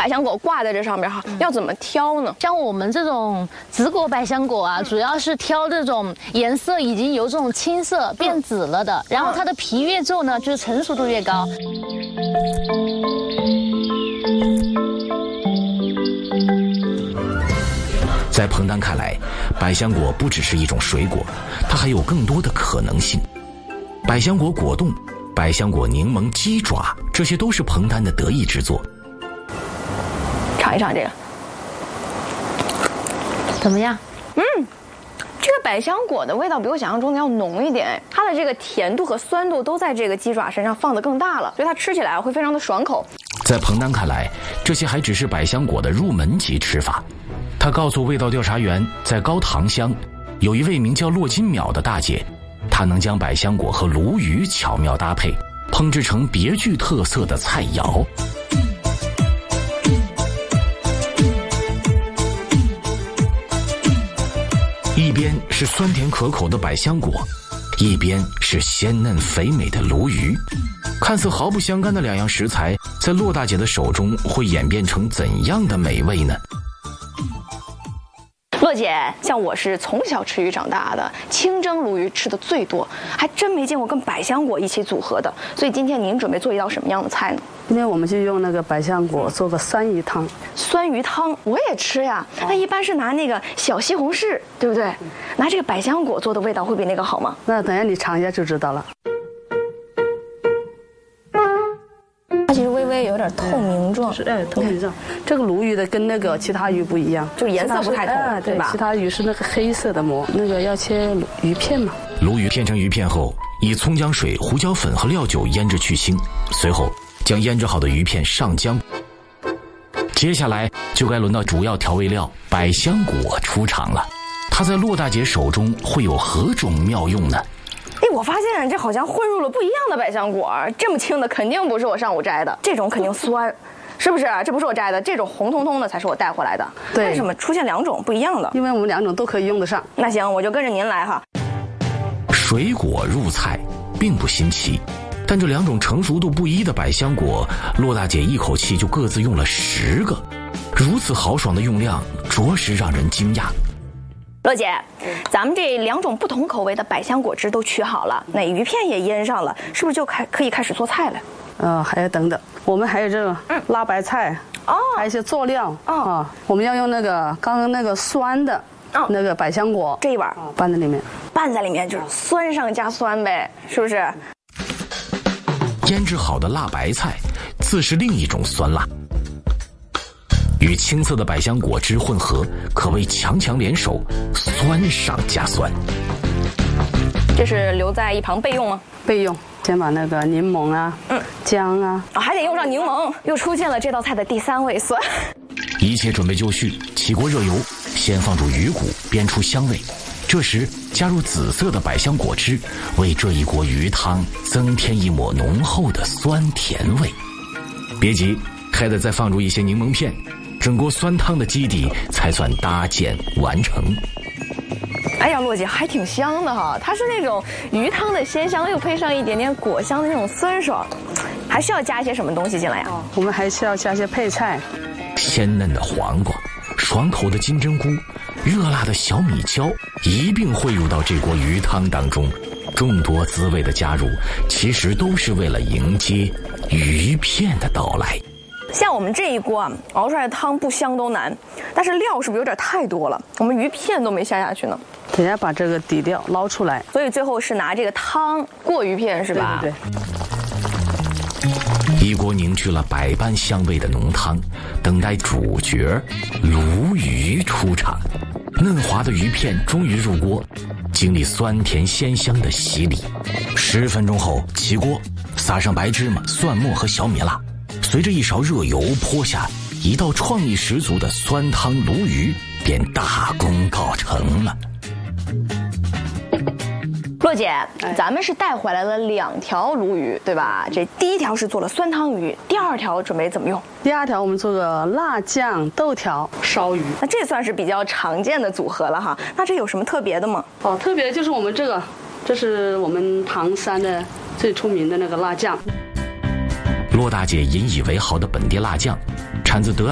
百香果挂在这上面哈，要怎么挑呢？ 像我们这种紫果百香果啊，主要是挑这种颜色已经由这种青色变紫了的，然后它的皮越皱呢，就是成熟度越高。 在彭丹看来，百香果不只是一种水果，它还有更多的可能性。百香果果冻、百香果柠檬鸡爪，这些都是彭丹的得意之作。 尝一尝这个， 怎么样？ 这个百香果的味道比我想象中的要浓一点，它的这个甜度和酸度都在这个鸡爪身上放得更大了，所以它吃起来会非常的爽口。 在彭丹看来，这些还只是百香果的入门级吃法。他告诉味道调查员，在高塘乡有一位名叫骆金淼的大姐，她能将百香果和鲈鱼巧妙搭配，烹制成别具特色的菜肴。一边是酸甜可口的百香果，一边是鲜嫩肥美的鲈鱼，看似毫不相干的两样食材，在骆大姐的手中会演变成怎样的美味呢？ 骆姐，像我是从小吃鱼长大的，清蒸鲈鱼吃的最多，还真没见过跟百香果一起组合的。所以今天您准备做一道什么样的菜呢？ 今天我们就用那个百香果做个酸鱼汤。 酸鱼汤我也吃呀，那一般是拿那个小西红柿，对不对？拿这个百香果做的味道会比那个好吗？ 那等下你尝一下就知道了。 它其实微微有点透明状， 是透明状。这个鲈鱼的跟那个其他鱼不一样， 就颜色不太同，对吧？ 其他鱼是那个黑色的膜，那个要切鱼片嘛。 鲈鱼片成鱼片后，以葱姜水、胡椒粉和料酒腌制去腥，随后将腌制好的鱼片上浆。接下来就该轮到主要调味料百香果出场了，它在骆大姐手中会有何种妙用呢？ 我发现这好像混入了不一样的百香果，这么轻的肯定不是我上午摘的，这种肯定酸，是不是？这不是我摘的，这种红彤彤的才是我带回来的。 对， 为什么出现两种不一样的？ 因为我们两种都可以用得上。 那行，我就跟着您来哈。 水果入菜并不新奇，但这两种成熟度不一的百香果，骆大姐一口气就各自用了10个，如此豪爽的用量，着实让人惊讶。 骆姐，咱们这两种不同口味的百香果汁都取好了，那鱼片也腌上了，是不是就可以开始做菜了？ 还要等等，我们还有这个辣白菜，还有一些佐料我们要用那个刚刚那个酸的那个百香果这一碗拌在里面， 拌在里面就是酸上加酸呗，是不是？ 腌制好的辣白菜自是另一种酸辣，与青色的百香果汁混合，可谓强强联手，酸上加酸。 这是留在一旁备用吗？ 备用。先把那个柠檬啊、姜啊， 还得用上柠檬，又出现了这道菜的第3味酸。 一切准备就绪，起锅热油，先放入鱼骨煸出香味，这时加入紫色的百香果汁，为这一锅鱼汤增添一抹浓厚的酸甜味。别急，还得再放入一些柠檬片，整锅酸汤的基底才算搭建完成。 哎呀，骆姐还挺香的哈，它是那种鱼汤的鲜香，又配上一点点果香的那种酸爽，还需要加一些什么东西进来呀？ 我们还需要加一些配菜， 鲜嫩的黄瓜，爽口的金针菇，热辣的小米椒，一并汇入到这锅鱼汤当中。众多滋味的加入，其实都是为了迎接鱼片的到来。 像我们这一锅熬出来的汤不香都难，但是料是不是有点太多了？我们鱼片都没下去呢。 等下把这个底料捞出来， 所以最后是拿这个汤过鱼片，是吧？ 对。 一锅凝聚了百般香味的浓汤，等待主角鲈鱼出场。嫩滑的鱼片终于入锅，经历酸甜鲜香的洗礼。10分钟后起锅，撒上白芝麻、蒜末和小米辣，随着一勺热油泼下，一道创意十足的酸汤鲈鱼便大功告成了。 骆姐，咱们是带回来了2条鲈鱼，对吧？这第1条是做了酸汤鱼，第2条准备怎么用？ 第2条我们做个辣酱豆条烧鱼。 那这算是比较常见的组合了哈。那这有什么特别的吗？ 特别就是我们这是我们唐山的最出名的那个辣酱。 骆大姐引以为豪的本地辣酱，产自德